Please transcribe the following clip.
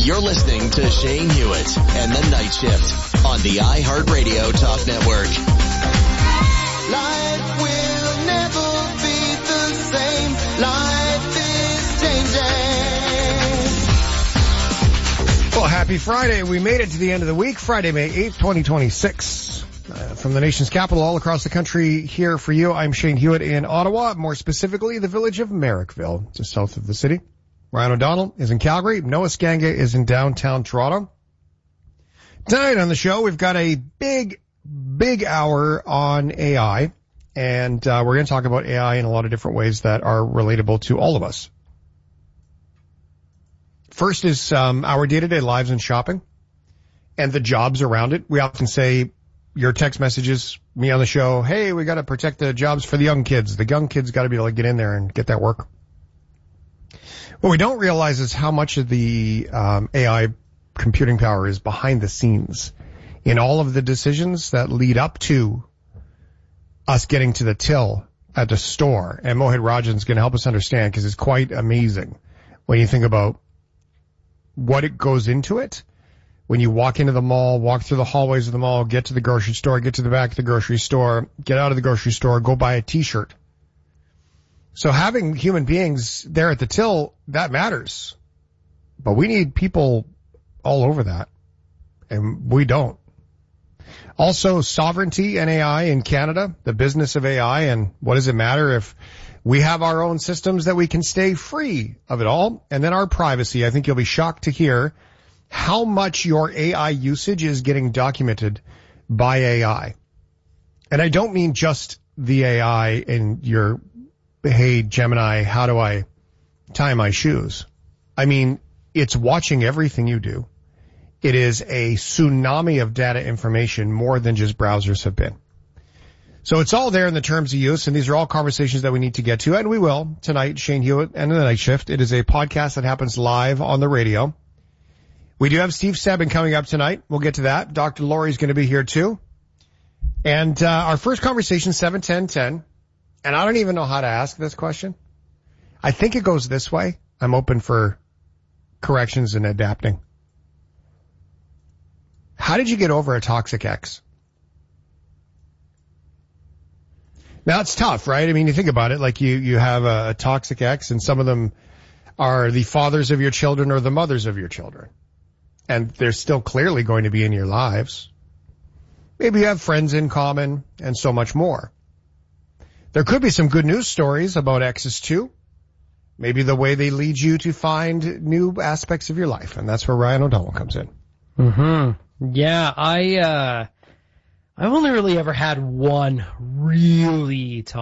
You're listening to Shane Hewitt and the Night Shift on the iHeartRadio Talk Network. Life will never be the same. Life is changing. Well, happy Friday. We made it to the end of the week. Friday, May 8th, 2026. From the nation's capital all across the country here for you. I'm Shane Hewitt in Ottawa, more specifically the village of Merrickville, just south of the city. Ryan O'Donnell is in Calgary. Noah Skanga is in downtown Toronto. Tonight on the show, we've got a big hour on AI, and we're going to talk about AI in a lot of different ways that are relatable to all of us. First is our day-to-day lives and shopping and the jobs around it. We often say your text messages, me on the show, hey, we got to protect the jobs for the young kids. The young kids got to be able to get in there and get that work. What we don't realize is how much of the AI computing power is behind the scenes in all of the decisions that lead up to us getting to the till at the store. And Mohit Rajan's going to help us understand, because it's quite amazing when you think about what it goes into it. When you walk into the mall, walk through the hallways of the mall, get to the grocery store, get to the back of the grocery store, get out of the grocery store, go buy a t-shirt. So having human beings there at the till, that matters. But we need people all over that, and we don't. Also, sovereignty and AI in Canada, the business of AI, and what does it matter if we have our own systems that we can stay free of it all, and then our privacy. I think you'll be shocked to hear how much your AI usage is getting documented by AI. And I don't mean just the AI in your, hey, Gemini, how do I tie my shoes? I mean, it's watching everything you do. It is a tsunami of data information, more than just browsers have been. So it's all there in the terms of use, and these are all conversations that we need to get to, and we will tonight. Shane Hewitt and the Night Shift. It is a podcast that happens live on the radio. We do have Steve Sebin coming up tonight. We'll get to that. Dr. Laurie's going to be here too. And our first conversation, 71010. And I don't even know how to ask this question. I think it goes this way. I'm open for corrections and adapting. How did you get over a toxic ex? Now, it's tough, right? I mean, you think about it, like you have a toxic ex, and some of them are the fathers of your children or the mothers of your children. And they're still clearly going to be in your lives. Maybe you have friends in common and so much more. There could be some good news stories about exes too. Maybe the way they lead you to find new aspects of your life. And that's where Ryan O'Donnell comes in. Yeah, I've only really ever had one really